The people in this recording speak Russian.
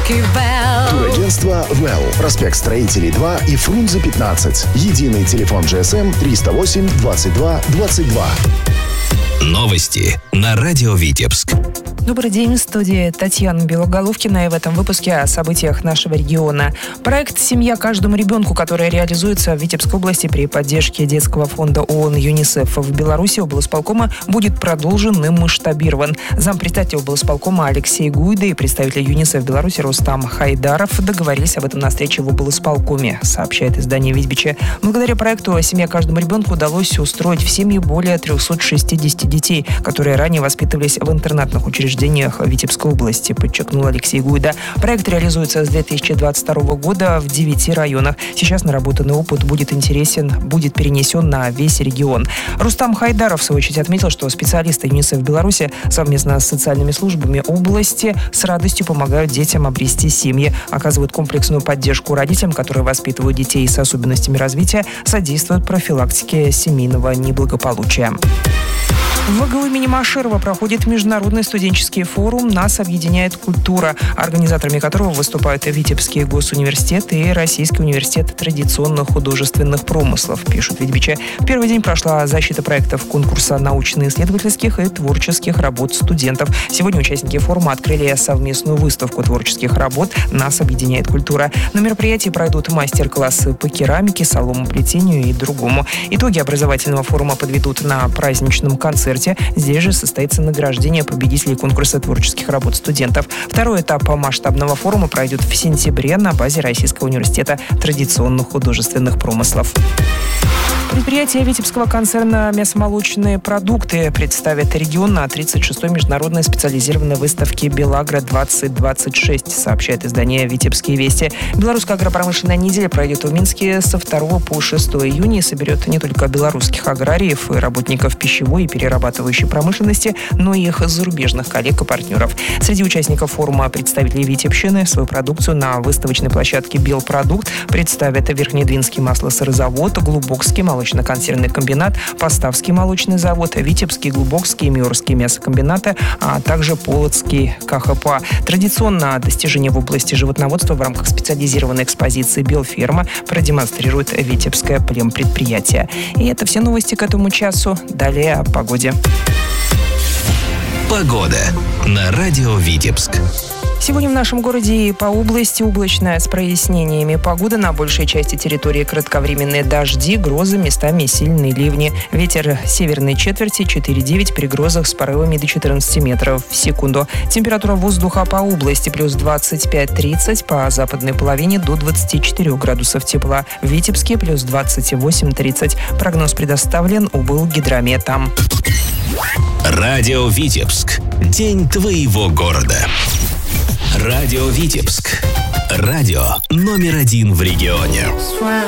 Турагентство «Вэлл». Проспект Строителей 2 и Фрунзе 15. Единый телефон GSM 308 22 22. Новости на радио Витебск. Добрый день, в студии Татьяна Белоголовкина, и в этом выпуске о событиях нашего региона. Проект «Семья каждому ребенку», который реализуется в Витебской области при поддержке детского фонда ООН ЮНИСЕФ в Беларуси, облсполкома, будет продолжен и масштабирован. Зампредседателя облсполкома Алексей Гуйда и представитель ЮНИСЕФ в Беларуси Рустам Хайдаров договорились об этом на встрече в облсполкоме, сообщает издание «Витьбичи». Благодаря проекту «Семья каждому ребенку» удалось устроить в семьи более 360 детей, которые ранее воспитывались в интернатных учреждениях Витебской области, подчеркнул Алексей Гуйда. Проект реализуется с 2022 года в 9 районах. Сейчас наработанный опыт будет перенесен на весь регион. Рустам Хайдаров, в свою очередь, отметил, что специалисты ЮНИСЕФ в Беларуси совместно с социальными службами области с радостью помогают детям обрести семьи, оказывают комплексную поддержку родителям, которые воспитывают детей с особенностями развития, содействуют профилактике семейного неблагополучия. В ВГУ имени Машерова проходит международный студенческий форум «Нас объединяет культура», организаторами которого выступают Витебский госуниверситет и Российский университет традиционных художественных промыслов, пишут Витебичи. В первый день прошла защита проектов конкурса научно-исследовательских и творческих работ студентов. Сегодня участники форума открыли совместную выставку творческих работ «Нас объединяет культура». На мероприятии пройдут мастер-классы по керамике, соломоплетению и другому. Итоги образовательного форума подведут на праздничном концерте. Здесь же состоится награждение победителей конкурса творческих работ студентов. Второй этап масштабного форума пройдет в сентябре на базе Российского университета традиционных художественных промыслов. Предприятие витебского концерна «Мясомолочные продукты» представит регион на 36-й международной специализированной выставке «БелАгро-2026», сообщает издание «Витебские вести». Белорусская агропромышленная неделя пройдет в Минске со 2 по 6 июня и соберет не только белорусских аграриев и работников пищевой и перерабатывающей промышленности, но и их зарубежных коллег и партнеров. Среди участников форума представителей Витебщины свою продукцию на выставочной площадке «Белпродукт» представят Верхнедвинский маслосырозавод, Глубокский молочно-консервный комбинат, Поставский молочный завод, Витебский, Глубокский и Миорский мясокомбинаты, а также Полоцкий КХП. Традиционно достижения в области животноводства в рамках специализированной экспозиции «Белферма» продемонстрирует Витебское племпредприятие. И это все новости к этому часу. Далее о погоде. Погода на радио Витебск. Сегодня в нашем городе и по области облачная с прояснениями. Погода на большей части территории кратковременные дожди, грозы, местами сильные ливни. Ветер северной четверти 4,9 при грозах с порывами до 14 метров в секунду. Температура воздуха по области плюс 25-30, по западной половине до 24 градусов тепла. В Витебске плюс 28-30. Прогноз предоставлен Облгидрометом. Радио Витебск. День твоего города. Радио Витебск. Радио номер 1 в регионе.